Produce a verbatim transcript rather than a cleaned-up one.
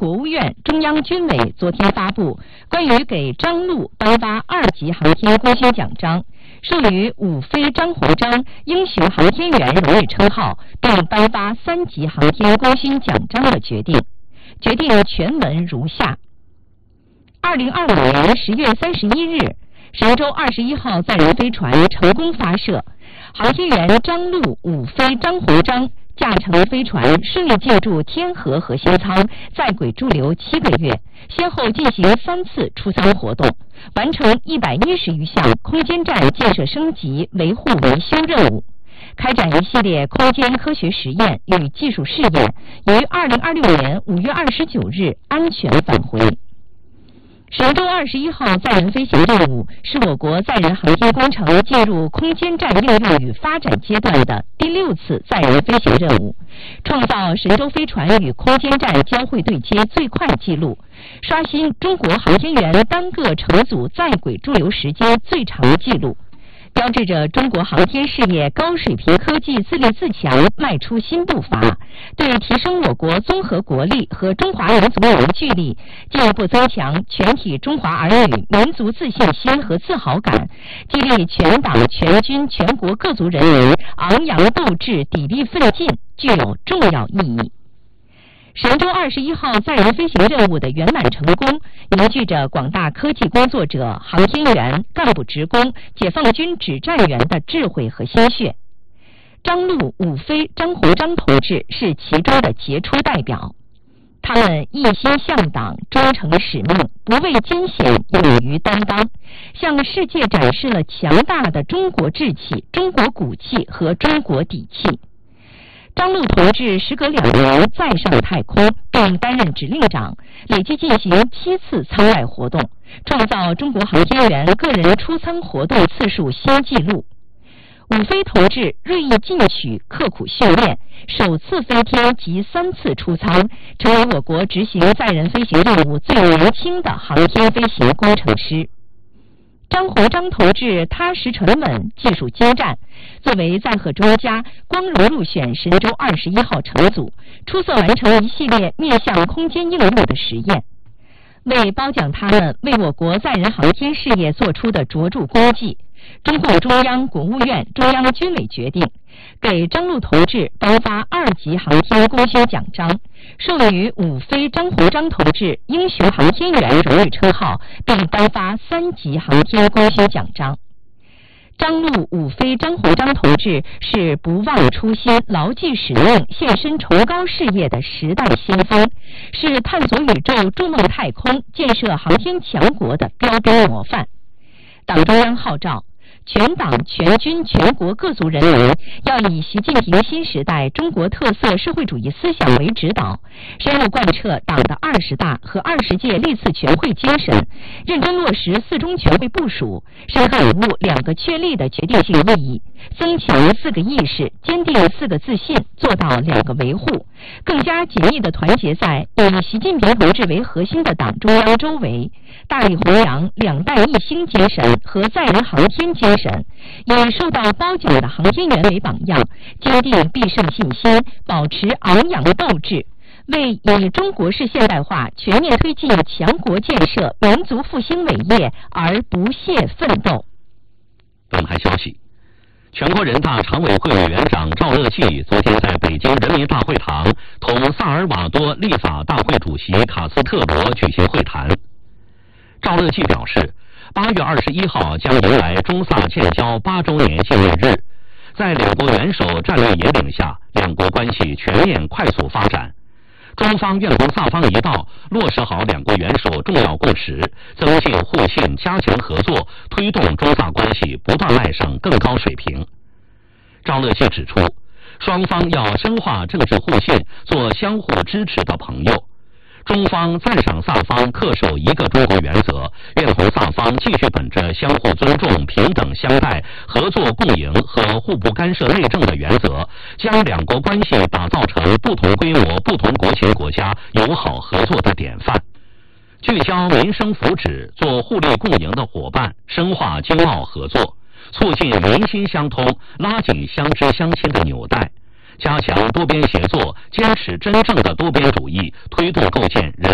国务院、中央军委昨天发布关于给张陆颁发二级航天功勋奖章，授予伍飞、张鸿章英雄航天员荣誉称号，并颁发三级航天功勋奖章的决定。决定全文如下：二零二五年十月三十一日，神舟二十一号载人飞船成功发射，航天员张陆、伍飞、张鸿章驾乘飞船顺利进驻天河核心舱，在轨驻留七个月，先后进行三次出舱活动，完成一百一十余项空间站建设升级、维护维修任务，开展一系列空间科学实验与技术试验，于二零二六年五月二十九日安全返回。神舟二十一号载人飞行任务是我国载人航天工程进入空间站应用与发展阶段的第六次载人飞行任务，创造神舟飞船与空间站交会对接最快纪录，刷新中国航天员单个乘组在轨驻留时间最长纪录，标志着中国航天事业高水平科技自立自强迈出新步伐，对提升我国综合国力和中华民族凝聚力，进一步增强全体中华儿女民族自信心和自豪感，激励全党全军全国各族人民昂扬斗志、砥砺奋进，具有重要意义。神舟二十一号载人飞行任务的圆满成功，凝聚着广大科技工作者、航天员、干部职工、解放军指战员的智慧和心血。张陆、伍飞、张鸿章同志是其中的杰出代表，他们一心向党，忠诚使命，不畏艰险，勇于担当，向世界展示了强大的中国志气、中国骨气和中国底气。张陆同志时隔两年再上太空，并担任指令长，累计进行七次舱外活动，创造中国航天员个人出舱活动次数新纪录。伍飞同志锐意进取，刻苦训练，首次飞天及三次出舱，成为我国执行载人飞行任务最年轻的航天飞行工程师。张鸿章同志踏实沉稳，技术精湛，作为载荷专家，光荣入选神舟二十一号乘组，出色完成一系列面向空间应用的实验。为褒奖他们为我国载人航天事业做出的卓著功绩，中共中央、国务院、中央军委决定给张陆同志颁发二级航天功勋奖章，授予伍飞、张鸿章同志英雄航天员荣誉称号，并颁发三级航天功勋奖章。张陆、伍飞、张鸿章同志是不忘初心、牢记使命、献身崇高事业的时代先锋，是探索宇宙、筑梦太空、建设航天强国的标兵模范。党中央号召全党全军全国各族人民要以习近平新时代中国特色社会主义思想为指导，深入贯彻党的二十大和二十届历次全会精神，认真落实四中全会部署，深刻领悟两个确立的决定性意义，增强四个意识，坚定四个自信，做到两个维护，更加紧密地团结在以习近平同志为核心的党中央周围，大力弘扬两弹一星精神和载人航天精神，以受到褒奖的航天员为榜样，坚定必胜信心，保持昂扬斗志，为以中国式现代化全面推进强国建设、民族复兴伟业而不懈奋斗。 本台消息，全国人大常委会委员长赵乐际昨天在北京人民大会堂同萨尔瓦多立法大会主席卡斯特罗举行会谈。赵乐际表示，八月二十一号将迎来中萨建交八周年纪念日，在两国元首战略引领下，两国关系全面快速发展。中方愿同萨方一道，落实好两国元首重要共识，增进互信，加强合作，推动中萨关系不断迈上更高水平。赵乐际指出，双方要深化政治互信，做相互支持的朋友。中方赞赏萨方恪守一个中国原则，愿同萨方继续本着相互尊重、平等相待、合作共赢和互不干涉内政的原则，将两国关系打造成不同规模、不同国情国家友好合作的典范，聚焦民生福祉，做互利共赢的伙伴，深化经贸合作，促进民心相通，拉紧相知相亲的纽带，加强多边协作，坚持真正的多边主义，推动构建人